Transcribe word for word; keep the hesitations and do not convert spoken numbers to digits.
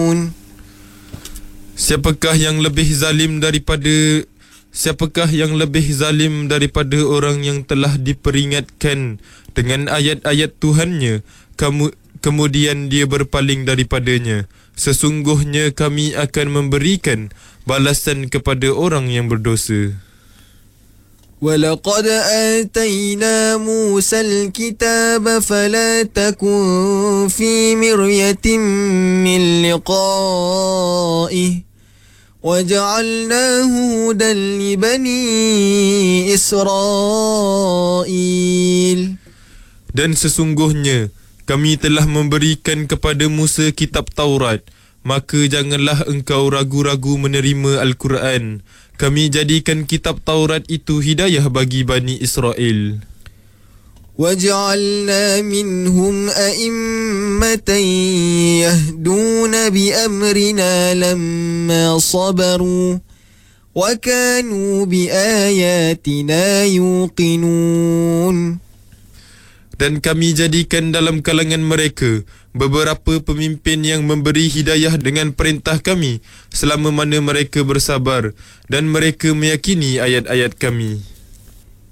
Siapakah yang lebih zalim daripada Siapakah yang lebih zalim daripada orang yang telah diperingatkan dengan ayat-ayat Tuhannya, kamu, kemudian dia berpaling daripadanya? Sesungguhnya kami akan memberikan balasan kepada orang yang berdosa. وَلَقَدْ آتَيْنَا مُوسَى الْكِتَابَ فَلَا تَكُنْ فِي مِرْيَةٍ مِّن لِقَائِهِ وَجَعَلْنَاهُ هُدًى لِبَنِي إِسْرَائِيلَ. Dan sesungguhnya kami telah memberikan kepada Musa kitab Taurat, maka janganlah engkau ragu-ragu menerima Al-Quran. Kami jadikan kitab Taurat itu hidayah bagi Bani Israel. وَجَعَلْنَا مِنْهُمْ أَئِمَّةً يَهْدُونَ بِأَمْرِنَا لَمَّا صَبَرُوا وَكَانُوا بِآيَاتِنَا يُوقِنُونَ. Dan kami jadikan dalam kalangan mereka beberapa pemimpin yang memberi hidayah dengan perintah kami selama mana mereka bersabar, dan mereka meyakini ayat-ayat kami.